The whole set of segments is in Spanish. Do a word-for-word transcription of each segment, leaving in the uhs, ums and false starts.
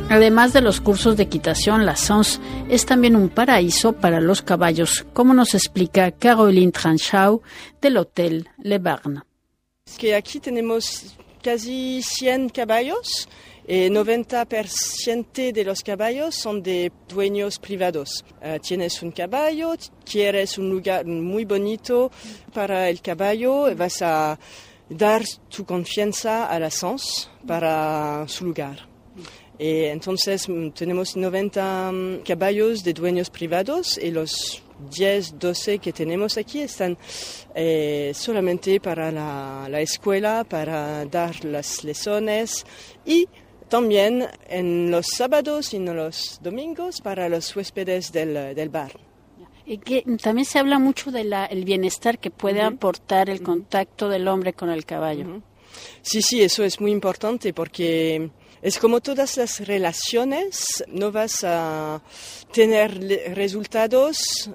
Además de los cursos de equitación, la Sens es también un paraíso para los caballos, como nos explica Caroline Tranchau del Hotel Le Barn. Es que aquí tenemos casi cien caballos. El noventa por ciento de los caballos son de dueños privados. Uh, tienes un caballo, quieres un lugar muy bonito para el caballo, vas a dar tu confianza a la Sens para su lugar. Y entonces tenemos noventa caballos de dueños privados y los diez, doce que tenemos aquí están eh, solamente para la, la escuela, para dar las lecciones y también en los sábados y en los domingos para los huéspedes del, del bar. Y que también se habla mucho del bienestar que puede uh-huh. aportar el contacto del hombre con el caballo. Uh-huh. Sí, sí, eso es muy importante porque es como todas las relaciones, no vas a tener resultados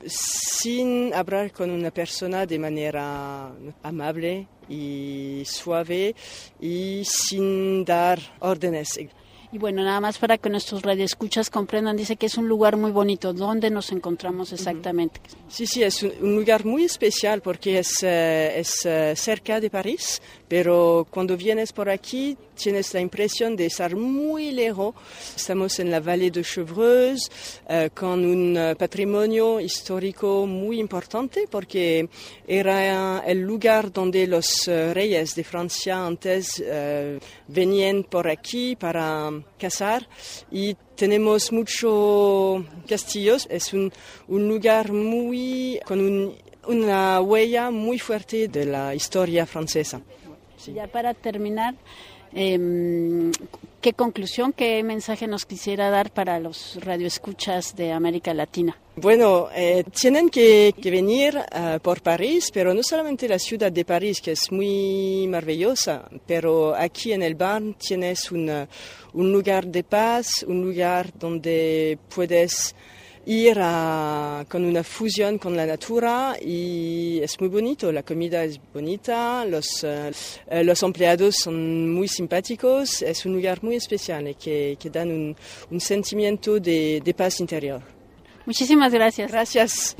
sin hablar con una persona de manera amable y suave y sin dar órdenes. Y bueno, nada más para que nuestros radioescuchas comprendan, dice que es un lugar muy bonito. ¿Dónde nos encontramos exactamente? Sí, sí, es un, un lugar muy especial porque es, uh, es uh, cerca de París, pero cuando vienes por aquí tienes la impresión de estar muy lejos. Estamos en la Vallée de Chevreuse uh, con un uh, patrimonio histórico muy importante porque era el lugar donde los uh, reyes de Francia antes uh, venían por aquí para cazar y tenemos muchos castillos. Es un, un lugar muy con un, una huella muy fuerte de la historia francesa. Sí. Ya para terminar, eh, ¿qué conclusión, qué mensaje nos quisiera dar para los radioescuchas de América Latina? Bueno, eh, tienen que, que venir uh, por París, pero no solamente la ciudad de París, que es muy maravillosa, pero aquí en el Barn tienes una, un lugar de paz, un lugar donde puedes ir a, con una fusión con la natura y es muy bonito, la comida es bonita, los, uh, los empleados son muy simpáticos, es un lugar muy especial y que, que dan un, un sentimiento de, de paz interior. Muchísimas gracias. Gracias.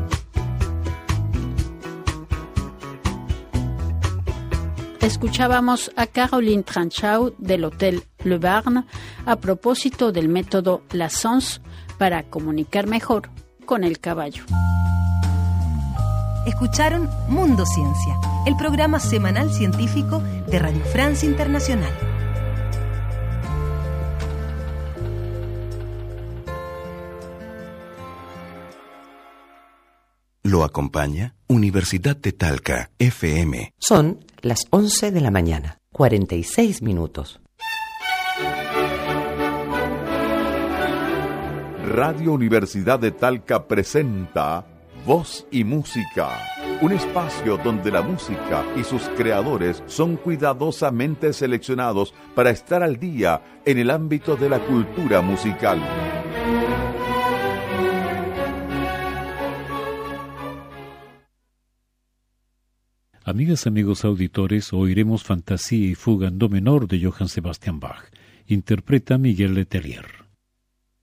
Escuchábamos a Caroline Tranchau del Hotel Le Barn a propósito del método La Sens para comunicar mejor con el caballo. Escucharon Mundo Ciencia, el programa semanal científico de Radio Francia Internacional. Lo acompaña Universidad de Talca, F M. Son las once de la mañana, cuarenta y seis minutos. Radio Universidad de Talca presenta Voz y Música, un espacio donde la música y sus creadores son cuidadosamente seleccionados para estar al día en el ámbito de la cultura musical. Amigas, amigos auditores, oiremos Fantasía y Fuga en Do menor de Johann Sebastian Bach. Interpreta Miguel Letelier.